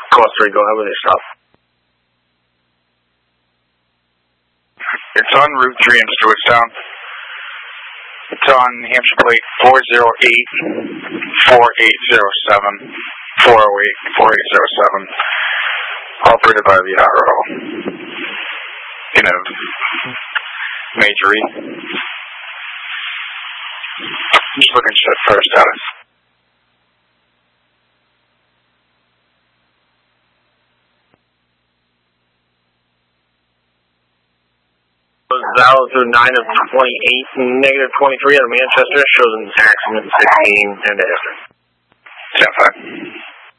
Call 3, go ahead with your stop. It's on Route 3 in Stewartstown. It's on Hampshire plate 408-4807. 408-4807. Operated by the RO. In a majory. Just looking for status. Valid through 9 of 28, negative 23 out of Manchester, shows an accident 16 and after. 10-5.